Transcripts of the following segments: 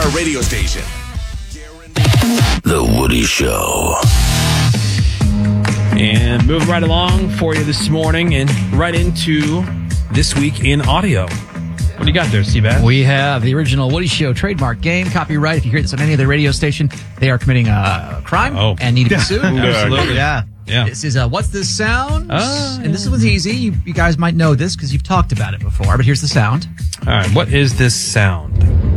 iHeart radio station. The Woody Show. And moving right along for you this morning and right into This Week in Audio. What do you got there, Seabass? We have the original Woody Show trademark game, copyright. If you hear this on any other radio station, they are committing a crime and need to be sued. Absolutely. Yeah. This is What's This Sound? And this one's easy. You guys might know this because you've talked about it before, but here's the sound. All right, what is this sound?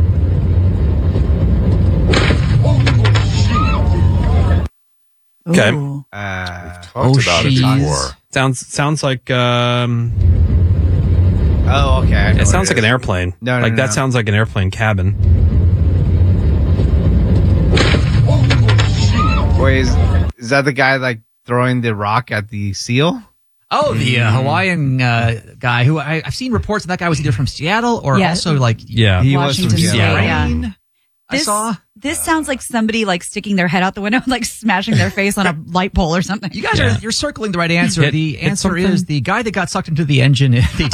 Okay. We've Talked about it before. Sounds like Oh, okay. I know it sounds what like an airplane. No, like that no. sounds like an airplane cabin. Wait, is that the guy like throwing the rock at the seal? Oh, the Hawaiian guy who I've seen reports that guy was either from Seattle or also like Yeah. He was Washington from State, Seattle. yeah. I saw. This sounds like somebody like sticking their head out the window, like smashing their face on a light pole or something. You guys you're circling the right answer. The answer is the guy that got sucked into the engine. No! Oh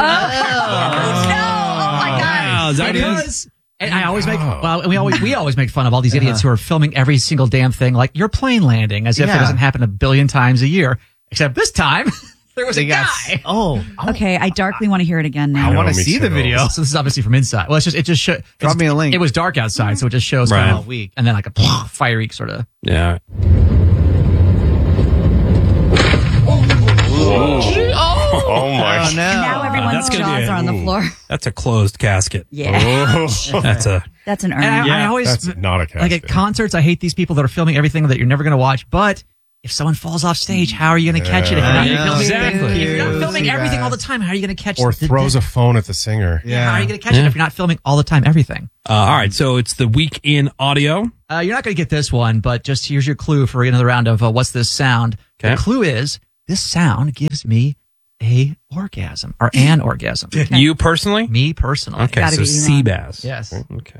my God! Wow, is that it? Because, and I always make we always make fun of all these idiots who are filming every single damn thing like your plane landing as if it doesn't happen a billion times a year. Except this time there was a guy. Okay, I darkly want to hear it again now. I want to me see too. the video. So this is obviously from inside. Well, it just shows. Drop me a link. It was dark outside, so it just shows Right. kind of weak, and then like a fiery sort of. Yeah. Oh my! Oh, no. Now everyone's that's gonna be jaws are on the floor. That's a closed casket. Yeah, That's a that's an urn. And I always That's not a casket. like at concerts. I hate these people that are filming everything that you're never going to watch. But if someone falls off stage, how are you going to catch it? If you're not filming, Exactly. if you're not filming everything all the time, how are you going to catch it? Or throws a phone at the singer. How are you going to catch it if you're not filming all the time everything? all right, so it's the week in audio. You're not going to get this one, but just here's your clue for another round of What's This Sound? Okay. The clue is this sound gives me a orgasm or an orgasm. You personally? Me personally. Okay, Gotta so be Elon. Seabass. Yes. Okay.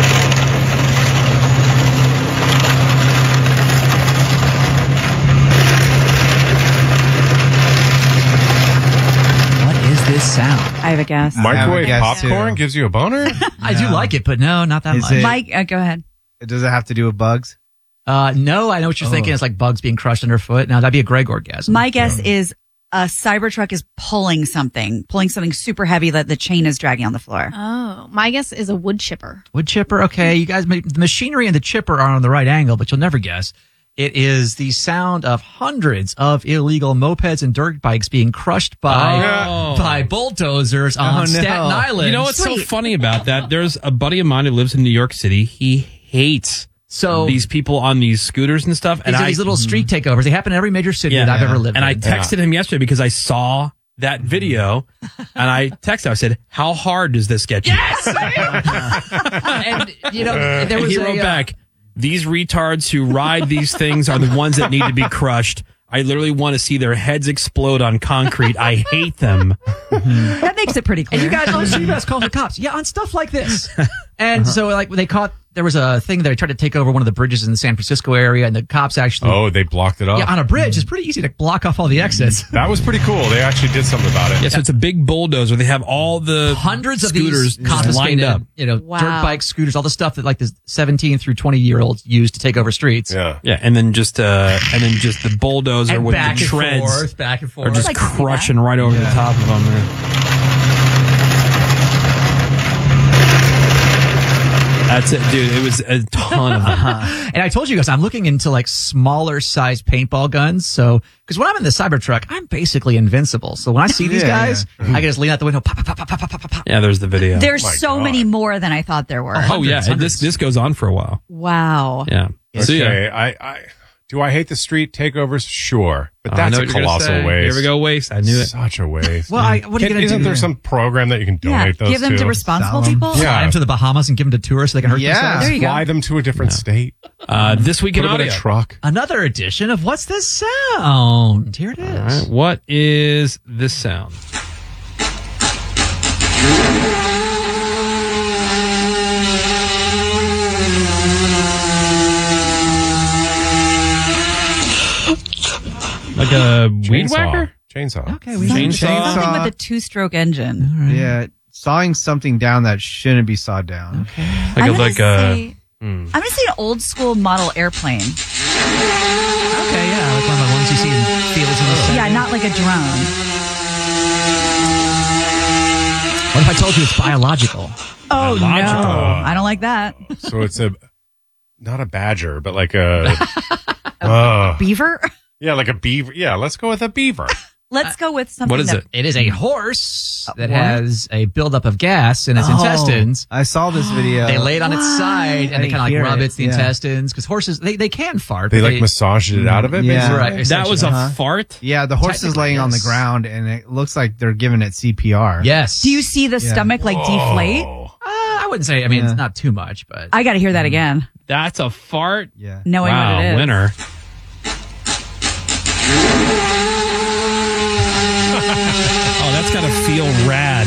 What is this sound? I have a guess. Microwave guess, popcorn too. gives you a boner? I do like it, but no, not that Is much. it- Mike, go ahead. Does it have to do with bugs? No, I know what you're thinking. It's like bugs being crushed underfoot. Now, that'd be a Greg orgasm. My guess is a Cybertruck is pulling something super heavy that the chain is dragging on the floor. Oh, my guess is a wood chipper. Wood chipper, okay. You guys, the machinery and the chipper are on the right angle, but you'll never guess. It is the sound of hundreds of illegal mopeds and dirt bikes being crushed by bulldozers on Staten Island. You know what's so funny about that? There's a buddy of mine who lives in New York City. He hates these people on these scooters and stuff. And These little street takeovers. They happen in every major city that I've ever lived in. And I texted him yesterday because I saw that video, and I texted him. I said, "How hard does this get you?" Yes! And, you know, there And was he wrote back, "These retards who ride these things are the ones that need to be crushed. I literally want to see their heads explode on concrete. I hate them." That makes it pretty clear. And you guys know CBS calls the cops. Yeah, on stuff like this. And so, like, they caught, there was a thing that tried to take over one of the bridges in the San Francisco area, and the cops actually. Oh, they blocked it up? Yeah, on a bridge. It's pretty easy to block off all the exits. That was pretty cool. They actually did something about it. Yeah, so it's a big bulldozer. They have all the Hundreds of scooters these confiscated, lined up. dirt bikes, scooters, all the stuff that like the 17 through 20-year-olds use to take over streets. Yeah. Yeah, and then just the bulldozer And with back the and treads forth, back and forth. are just I'd like to see crushing right over the top of them. That's it, dude. It was a ton of them. And I told you guys, I'm looking into like smaller size paintball guns. So, because when I'm in the Cybertruck, I'm basically invincible. So when I see these guys, I can just lean out the window, pop, pop, pop, pop, pop, pop, pop, pop. Yeah, there's the video. There's My so God. many more than I thought there were. Oh yeah, hundreds. this goes on for a while. Wow. Yeah. So, yeah. Okay, do I hate the street takeovers? Sure. But I that's know a what you're gonna colossal say. waste. Here we go, waste. I knew it. Such a waste. Well, what are you going to do? Isn't there some program that you can donate those give them to responsible Sell 'em. people. Yeah. Fly them to the Bahamas and give them to tourists so they can hurt Yeah. themselves? There you Fly go. them to a different state. This week in Put them in audio. a truck. Another edition of What's This Sound? Here it is. All right, what is this sound? Like a weed whacker? Chainsaw. Okay, we Chainsaw? Something with a two-stroke engine. Yeah, sawing something down that shouldn't be sawed down. I'm gonna Like a say I'm going to say an old school model airplane. Okay, yeah, like one of the ones you see in fields in the sun. Yeah, not like a drone. What if I told you it's biological? Oh, Biological. no. I don't like that. So it's not a badger, but like a Beaver? yeah, like a beaver. Yeah, let's go with a beaver. Let's go with something. What is it? It is a horse that what? has a buildup of gas in its intestines. I saw this video. They lay it on its side and they kind of hear like rub it, its intestines because horses they can fart. They but like massaged it out of it. Yeah. basically? Right. That was a Uh-huh. fart? Yeah, the horse is Technically, laying on the yes. ground, and it looks like they're giving it CPR. Yes. Do you see the stomach like deflate? I wouldn't say. I mean, it's not too much, but I got to hear that again. That's a fart? Yeah. Knowing Wow, what it is. winner. Oh, that's got to feel rad.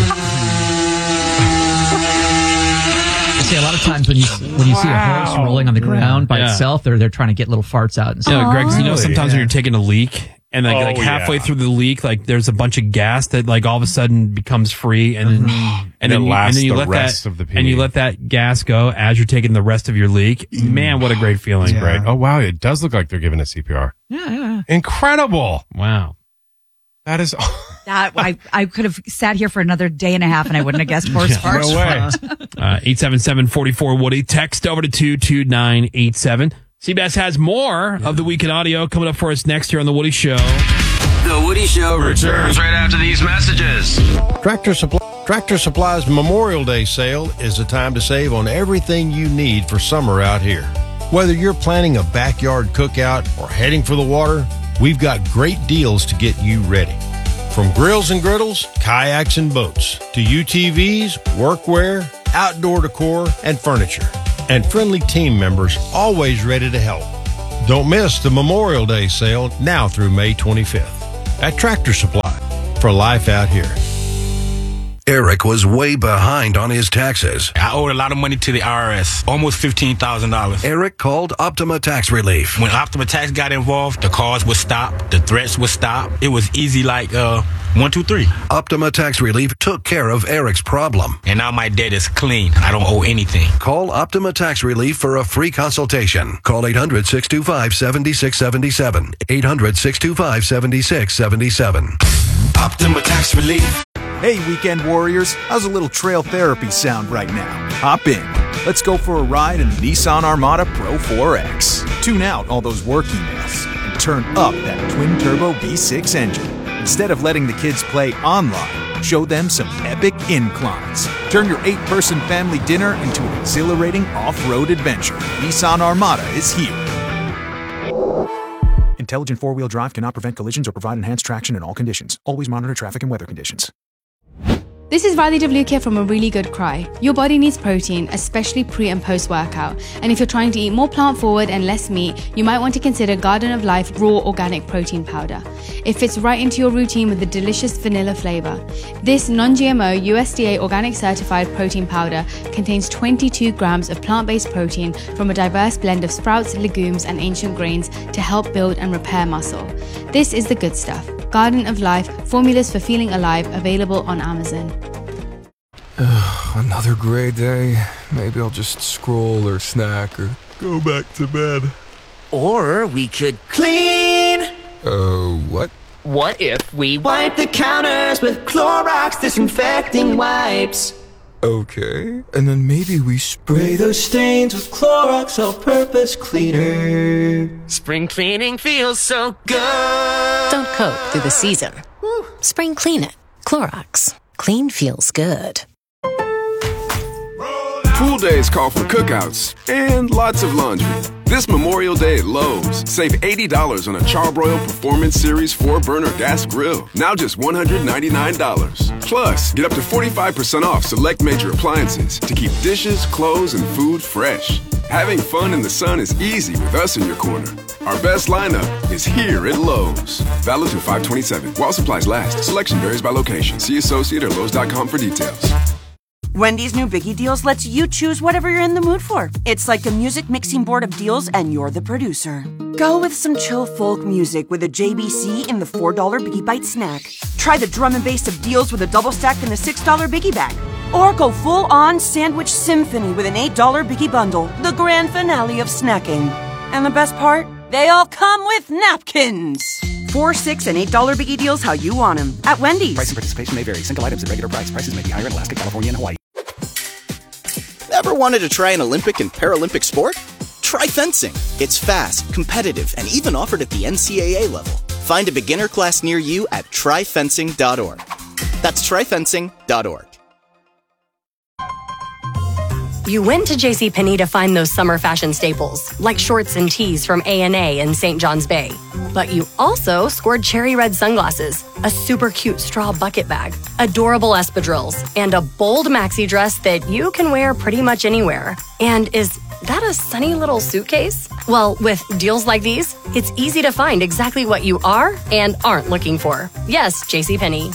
see a lot of times when you see a horse rolling on the ground by itself, they're trying to get little farts out and stuff. Yeah, Greg, you know, Really? sometimes when you're taking a leak and like Oh, halfway yeah. through the leak, like there's a bunch of gas that like all of a sudden becomes free and then, And it lasts you the let rest that, of the pee. and you let that gas go as you're taking the rest of your leak. Man, what a great feeling. Right. Oh, wow. It does look like they're giving it CPR. Yeah. Incredible. Wow. That is. That I could have sat here for another day and a half and I wouldn't have guessed horse farts. No way. 877-44-WOODY. Text over to 22987. CBS has more of the weekend audio coming up for us next here on The Woody Show. The Woody Show returns right after these messages. Tractor Supply's Memorial Day sale is the time to save on everything you need for summer out here. Whether you're planning a backyard cookout or heading for the water, we've got great deals to get you ready. From grills and griddles, kayaks and boats, to UTVs, workwear, outdoor decor, and furniture. And friendly team members always ready to help. Don't miss the Memorial Day sale now through May 25th at Tractor Supply for life out here. Eric was way behind on his taxes. I owed a lot of money to the IRS, almost $15,000. Eric called Optima Tax Relief. When Optima Tax got involved, the calls would stop, the threats would stop. It was easy like 1, 2, 3. Optima Tax Relief took care of Eric's problem. And now my debt is clean. I don't owe anything. Call Optima Tax Relief for a free consultation. Call 800-625-7677. 800-625-7677. Optima Tax Relief. Hey, Weekend Warriors, how's a little trail therapy sound right now? Hop in. Let's go for a ride in the Nissan Armada Pro 4X. Tune out all those work emails and turn up that twin-turbo V6 engine. Instead of letting the kids play online, show them some epic inclines. Turn your 8-person family dinner into an exhilarating off-road adventure. Nissan Armada is here. Intelligent four-wheel drive cannot prevent collisions or provide enhanced traction in all conditions. Always monitor traffic and weather conditions. This is Radhi Devlukia from A Really Good Cry. Your body needs protein, especially pre and post workout. And if you're trying to eat more plant forward and less meat, you might want to consider Garden of Life Raw Organic Protein Powder. It fits right into your routine with the delicious vanilla flavor. This non-GMO USDA organic certified protein powder contains 22 grams of plant-based protein from a diverse blend of sprouts, legumes, and ancient grains to help build and repair muscle. This is the good stuff. Garden of Life, formulas for feeling alive, available on Amazon. Another gray day. Maybe I'll just scroll or snack or go back to bed. Or we could clean. What? What if we wipe the counters with Clorox disinfecting wipes? Okay. And then maybe we Spray those stains with Clorox all-purpose cleaner. Spring cleaning feels so good. Don't coat through the season. Spring clean it. Clorox. Clean feels good. Pool days call for cookouts and lots of laundry. This Memorial Day at Lowe's, save $80 on a Charbroil Performance Series 4-burner gas grill. Now just $199. Plus, get up to 45% off select major appliances to keep dishes, clothes, and food fresh. Having fun in the sun is easy with us in your corner. Our best lineup is here at Lowe's. Valid through 5/27. While supplies last. Selection varies by location. See associate or Lowe's.com for details. Wendy's new Biggie Deals lets you choose whatever you're in the mood for. It's like a music mixing board of deals, and you're the producer. Go with some chill folk music with a JBC in the $4 Biggie Bite snack. Try the drum and bass of deals with a double stack in the $6 Biggie Bag. Or go full-on sandwich symphony with an $8 Biggie Bundle, the grand finale of snacking. And the best part? They all come with napkins. $4, $6, and $8 Biggie deals how you want them. At Wendy's. Price and participation may vary. Single items at regular price. Prices may be higher in Alaska, California, and Hawaii. Ever wanted to try an Olympic and Paralympic sport? Try fencing. It's fast, competitive, and even offered at the NCAA level. Find a beginner class near you at tryfencing.org. That's tryfencing.org. You went to JCPenney to find those summer fashion staples, like shorts and tees from A&A in St. John's Bay. But you also scored cherry red sunglasses, a super cute straw bucket bag, adorable espadrilles, and a bold maxi dress that you can wear pretty much anywhere. And is that a sunny little suitcase? Well, with deals like these, it's easy to find exactly what you are and aren't looking for. Yes, JCPenney.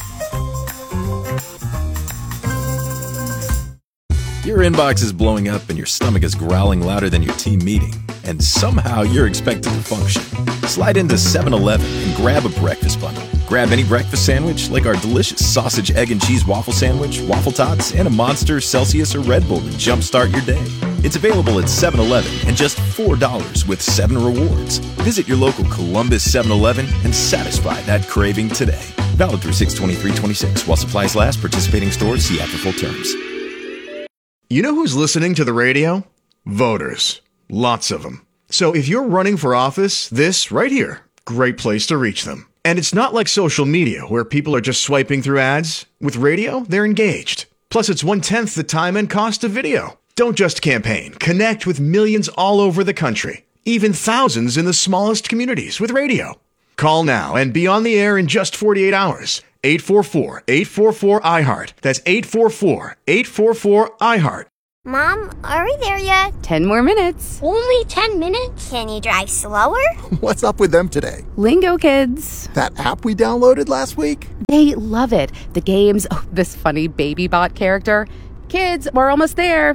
Your inbox is blowing up and your stomach is growling louder than your team meeting, and somehow you're expected to function. Slide into 7-Eleven and grab a breakfast bundle. Grab any breakfast sandwich like our delicious sausage, egg, and cheese waffle sandwich, waffle tots, and a Monster, Celsius, or Red Bull to jumpstart your day. It's available at 7-Eleven and just $4 with 7 rewards. Visit your local Columbus 7-Eleven and satisfy that craving today. Valid through 6/23/26 while supplies last. Participating stores, see app for full terms. You know who's listening to the radio? Voters. Lots of them. So if you're running for office, this right here, great place to reach them. And it's not like social media where people are just swiping through ads. With radio, they're engaged. Plus, it's 1/10 the time and cost of video. Don't just campaign. Connect with millions all over the country, even thousands in the smallest communities with radio. Call now and be on the air in just 48 hours. 844-844-iHeart. That's 844-844-iHeart. Mom, are we there yet? 10 more minutes. Only 10 minutes? Can you drive slower? What's up with them today? Lingo Kids. That app we downloaded last week? They love it. The games, this funny baby bot character. Kids, we're almost there.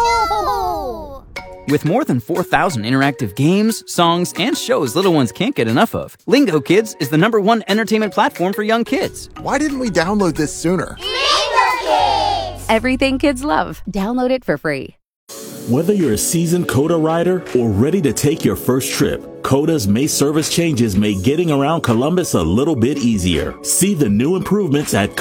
No! With more than 4,000 interactive games, songs, and shows little ones can't get enough of, Lingo Kids is the #1 entertainment platform for young kids. Why didn't we download this sooner? Lingo Kids! Everything kids love. Download it for free. Whether you're a seasoned COTA rider or ready to take your first trip, COTA's May service changes make getting around Columbus a little bit easier. See the new improvements at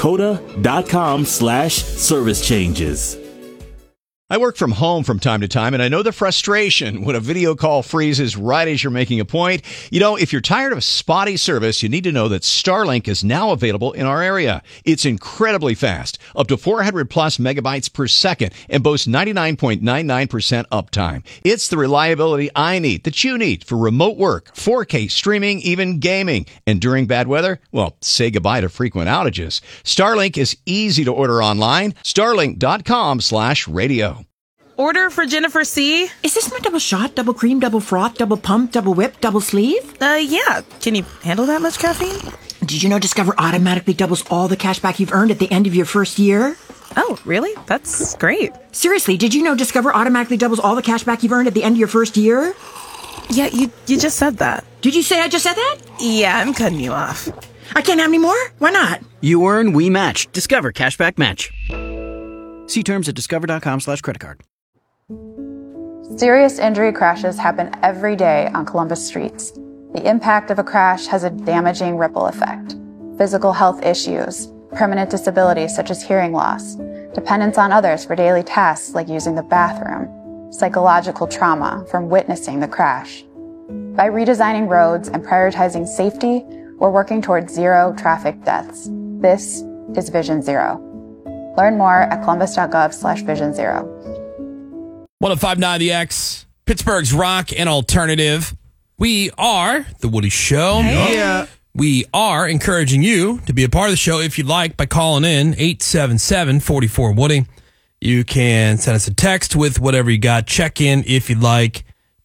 COTA.com/service changes. I work from home from time to time, and I know the frustration when a video call freezes right as you're making a point. You know, if you're tired of spotty service, you need to know that Starlink is now available in our area. It's incredibly fast, up to 400 plus megabytes per second, and boasts 99.99% uptime. It's the reliability I need, that you need, for remote work, 4K streaming, even gaming. And during bad weather, well, say goodbye to frequent outages. Starlink is easy to order online. Starlink.com/radio. Order for Jennifer C. Is this my double shot, double cream, double froth, double pump, double whip, double sleeve? Yeah. Can you handle that much caffeine? Did you know Discover automatically doubles all the cash back you've earned at the end of your first year? Oh, really? That's great. Seriously, did you know Discover automatically doubles all the cash back you've earned at the end of your first year? Yeah, you just said that. Did you say I just said that? Yeah, I'm cutting you off. I can't have any more? Why not? You earn, we match. Discover Cashback Match. See terms at discover.com/creditcard. Serious injury crashes happen every day on Columbus streets. The impact of a crash has a damaging ripple effect. Physical health issues, permanent disabilities such as hearing loss, dependence on others for daily tasks like using the bathroom, psychological trauma from witnessing the crash. By redesigning roads and prioritizing safety, we're working towards zero traffic deaths. This is Vision Zero. Learn more at columbus.gov/Vision Zero. 105.9 The X, Pittsburgh's rock and alternative. We are The Woody Show. Yeah. We are encouraging you to be a part of the show if you'd like by calling in 877-44-WOODY. You can send us a text with whatever you got. Check in if you'd like,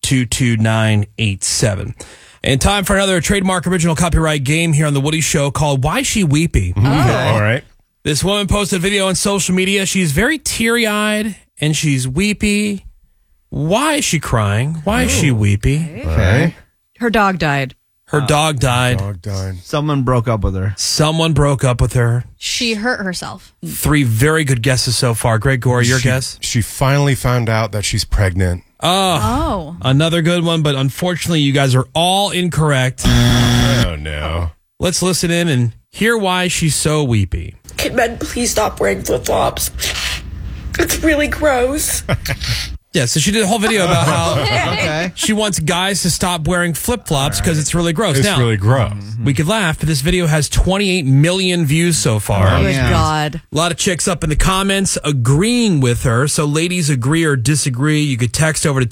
22987. And time for another trademark original copyright game here on The Woody Show called Why She Weepy. Okay. All right. This woman posted a video on social media. She's very teary-eyed and she's weepy. Why is she crying? Why is she weepy? Okay. Her dog died. Her dog died. Someone broke up with her. Someone broke up with her. She hurt herself. 3 very good guesses so far. Greg Gore, your guess? She finally found out that she's pregnant. Oh. Another good one, but unfortunately, you guys are all incorrect. Oh, no. Let's listen in and hear why she's so weepy. Can men please stop wearing flip-flops? It's really gross. Yeah, so she did a whole video about how she wants guys to stop wearing flip-flops because it's really gross. It's Now, really gross. we could laugh, but this video has 28 million views so far. Oh, good God. A lot of chicks up in the comments agreeing with her. So ladies, agree or disagree. You could text over to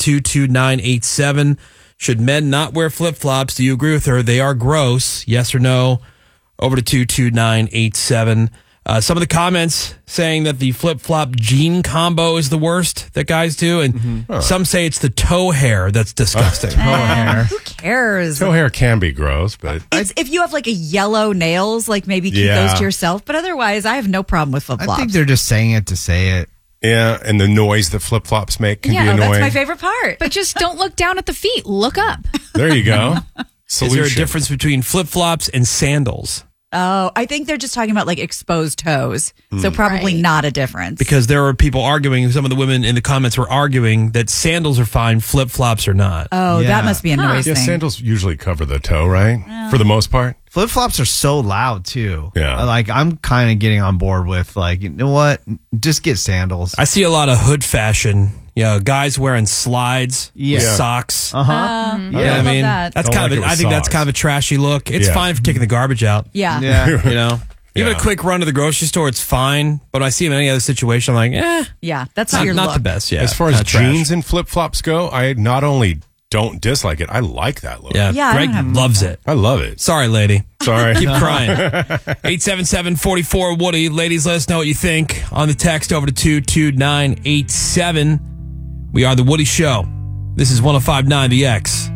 22987. Should men not wear flip-flops? Do you agree with her? They are gross. Yes or no? Over to 22987. Some of the comments saying that the flip-flop jean combo is the worst that guys do. And some say it's the toe hair that's disgusting. Who cares? Toe hair can be gross, but It's, if you have like a yellow nails, like maybe keep Yeah. those to yourself. But otherwise, I have no problem with flip-flops. I think they're just saying it to say it. yeah, and the noise that flip-flops make can be Yeah, annoying. That's my favorite part. But just don't look down at the feet. Look up. There you go. Is there a difference between flip-flops and sandals? Oh, I think they're just talking about like exposed toes. So probably not a difference. Because there were people arguing, some of the women in the comments were arguing that sandals are fine, flip-flops are not. Oh, that must be a noise Yeah, thing. sandals usually cover the toe, right? For the most part. Flip flops are so loud too. Yeah. Like I'm kind of getting on board with like, you know what? Just get sandals. I see a lot of hood fashion. Guys wearing slides, with socks. Uh huh. Yeah, You know what I mean? That's Don't kind like of. it with I think that's socks. kind of a trashy look. It's Yeah. fine for taking the garbage out. Yeah. Yeah. You know, even Yeah. a quick run to the grocery store, it's fine. But when I see him in any other situation, I'm like, Yeah, that's not your not look. the best. Yeah, As far as kinda trash. jeans and flip-flops go, I not only don't dislike it, I like that look. Yeah, Yeah, I Greg don't have loves it. I love it. Sorry, lady. Sorry. Keep crying. 877-44-WOODY. Ladies, let us know what you think on the text over to 22987. We are The Woody Show. This is 105.9 The X.